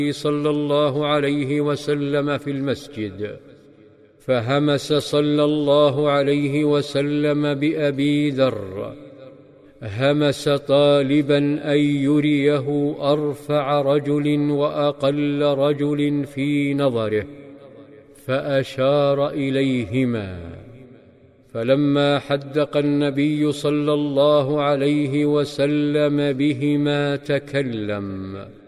صلى الله عليه وسلم في المسجد، فهمس صلى الله عليه وسلم بأبي ذر، همس طالبا أن يريه أرفع رجل وأقل رجل في نظره، فأشار إليهما. فلما حدق النبي صلى الله عليه وسلم بهما تكلم